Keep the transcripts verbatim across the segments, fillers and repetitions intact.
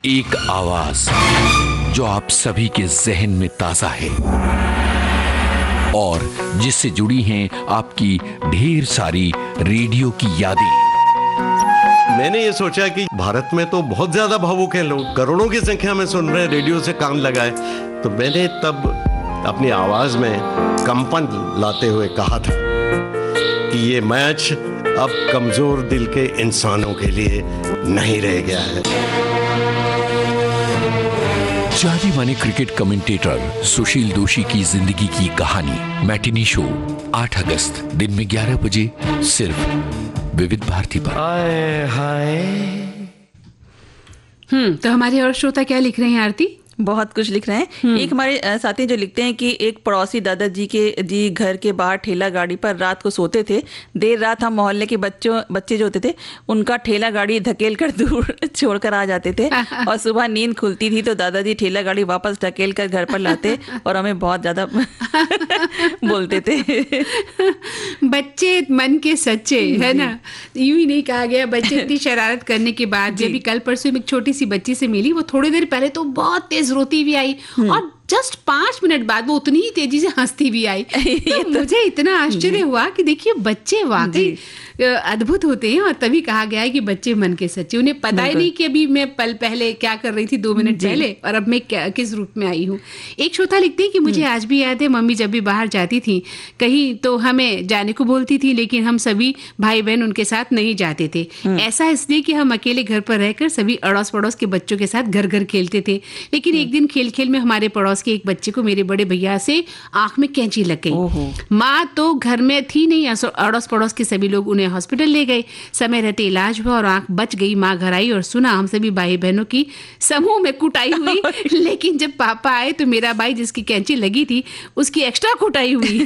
एक आवाज जो आप सभी के जहन में ताजा है और जिससे जुड़ी हैं आपकी ढेर सारी रेडियो की यादें। मैंने ये सोचा कि भारत में तो बहुत ज्यादा भावुक हैं लोग, करोड़ों की संख्या में सुन रहे हैं, रेडियो से कान लगाए। तो मैंने तब अपनी आवाज में कंपन लाते हुए कहा था कि ये मैच अब कमजोर दिल के इंसानों के लिए नहीं रह गया है। जाने माने क्रिकेट कमेंटेटर सुशील दोषी की जिंदगी की कहानी मैटिनी शो आठ अगस्त दिन में ग्यारह बजे सिर्फ विविध भारती पर। हाय हाय। हम्म तो हमारे और श्रोता क्या लिख रहे हैं आरती? बहुत कुछ लिख रहे हैं। एक हमारे साथी जो लिखते हैं कि एक पड़ोसी दादाजी के जी घर के बाहर ठेला गाड़ी पर रात को सोते थे। देर रात हम मोहल्ले के बच्चों बच्चे जो होते थे उनका ठेला गाड़ी धकेल कर दूर छोड़कर आ जाते थे और सुबह नींद खुलती थी तो दादाजी ठेला गाड़ी वापस धकेल कर घर पर लाते और हमें बहुत ज्यादा बोलते थे। बच्चे मन के सच्चे है ना, यूं ही नहीं कहा गया। बच्चे इतनी शरारत करने के बाद जब भी कल परसों एक छोटी सी बच्ची से मिली, वो थोड़ी देर पहले तो बहुत तेज रोती भी आई और जस्ट पांच मिनट बाद वो उतनी ही तेजी से हंसती भी आई। तो तो मुझे इतना आश्चर्य हुआ कि देखिए बच्चे वाकई अद्भुत होते हैं और तभी कहा गया है कि बच्चे मन के सच्चे। उन्हें पता ही नहीं कि अभी मैं पल पहले क्या कर रही थी, दो मिनट पहले, और अब मैं किस रूप में आई हूँ। एक श्रोता लिखते हैं कि मुझे आज भी याद है मम्मी जब भी बाहर जाती थी कहीं तो हमें जाने को बोलती थी, लेकिन हम सभी भाई बहन उनके साथ नहीं जाते थे। ऐसा इसलिए कि हम अकेले घर पर रहकर सभी अड़ोस पड़ोस के बच्चों के साथ घर घर खेलते थे। लेकिन एक दिन खेल खेल में हमारे पड़ोस के एक बच्चे को मेरे बड़े भैया से आंख में कैंची लग गई। माँ तो घर में थी नहीं, अड़ोस पड़ोस के सभी लोग उन्हें हॉस्पिटल ले गए। समय रहते इलाज हुआ और आंख बच गई। माँ घर आई और सुना हम सभी भाई बहनों की समूह में कुटाई हुई। लेकिन जब पापा आए तो मेरा भाई जिसकी कैंची लगी थी उसकी एक्स्ट्रा कुटाई हुई।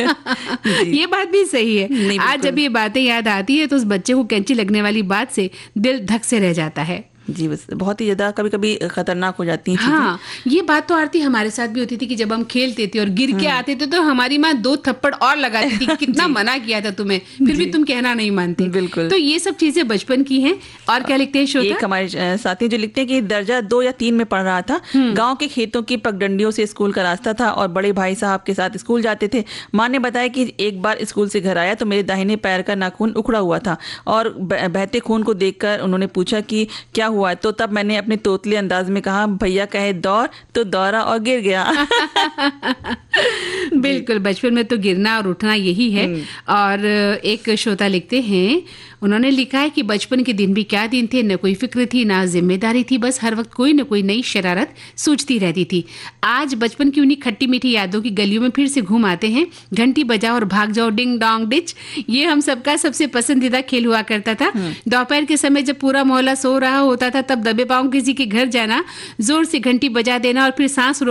ये बात भी सही है। आज जब ये बातें याद आती है तो उस बच्चे को कैंची लगने वाली बात से दिल धक से रह जाता है। जी बस बहुत ही ज्यादा कभी कभी खतरनाक हो जाती हैं। हाँ, ये बात तो आरती हमारे साथ भी होती थी कि जब हम खेलते थे और गिर के आते थे तो हमारी माँ दो थप्पड़ और लगाती थी। कितना मना किया था तुम्हें, फिर भी तुम कहना नहीं मानते। बिल्कुल। तो ये सब चीजें बचपन की हैं। और क्या लिखते हैं श्रोता? एक हमारे साथी जो लिखते हैं कि दर्जा दो या तीन में पढ़ रहा था, गाँव के खेतों की पगडंडियों से स्कूल का रास्ता था और बड़े भाई साहब के साथ स्कूल जाते थे। माँ ने बताया कि एक बार स्कूल से घर आया तो मेरे दाहिने पैर का नाखून उखड़ा हुआ था और बहते खून को देखकर उन्होंने पूछा कि क्या हुआ है। तो तब मैंने अपने तोतले अंदाज में कहा भैया कहे दौड़, तो दौड़ा और गिर गया। बिल्कुल, बचपन में तो गिरना और उठना यही है। और एक श्रोता लिखते हैं, उन्होंने लिखा है कि बचपन के दिन भी क्या दिन थे, न कोई फिक्र थी ना जिम्मेदारी थी, बस हर वक्त कोई न कोई नई शरारत सूझती रहती थी। आज बचपन की उन्हीं खट्टी मीठी यादों की गलियों में फिर से घूम आते हैं। घंटी बजाओ और भाग जाओ, डिंग डोंग डिच, ये हम सबका सबसे पसंदीदा खेल हुआ करता था। दोपहर के समय जब पूरा मोहल्ला सो रहा होता था तब दबे पांव किसी के घर जाना, जोर से घंटी बजा देना और फिर सांस